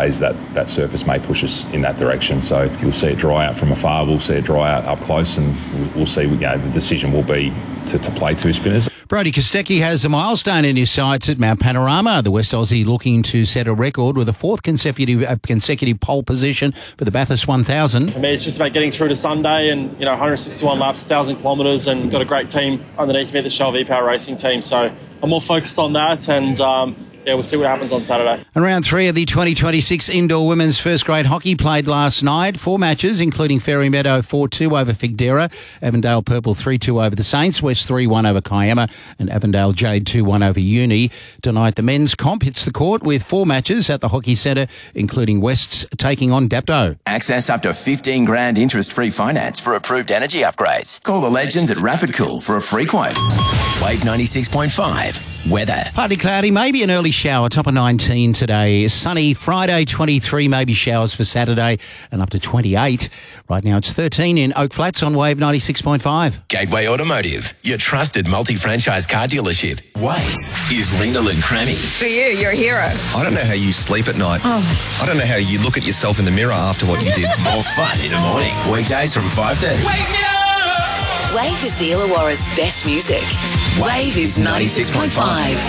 days that surface may push us in that direction. So you'll see it dry out from afar, we'll see it dry out up close, and we'll see, the decision will be to play two spinners. Brodie Kostecki has a milestone in his sights at Mount Panorama. The West Aussie looking to set a record with a fourth consecutive pole position for the Bathurst 1000. For me, it's just about getting through to Sunday and, 161 laps, 1,000 kilometres, and got a great team underneath me, the Shell V-Power Racing team. So I'm more focused on that, and we'll see what happens on Saturday. And round 3 of the 2026 Indoor Women's First Grade Hockey played last night. 4 matches, including Fairy Meadow 4-2 over Figdera, Avondale Purple 3-2 over the Saints, West 3-1 over Kiama, and Avondale Jade 2-1 over Uni. Tonight, the men's comp hits the court with 4 matches at the Hockey Centre, including West's taking on Dapto. Access up to $15,000 interest-free finance for approved energy upgrades. Call the legends at Rapid Cool for a free quote. Wave 96.5. Weather. Partly cloudy, maybe an early shower, top of 19 today. Sunny, Friday 23, maybe showers for Saturday, and up to 28. Right now it's 13 in Oak Flats on Wave 96.5. Gateway Automotive, your trusted multi-franchise car dealership. Wave is Lyndall and Crammy. For you, you're a hero. I don't know how you sleep at night. I don't know how you look at yourself in the mirror after what you did. More fun in the morning. Weekdays from 5:30. Wake me up! Wave is the Illawarra's best music. Wave is 96.5.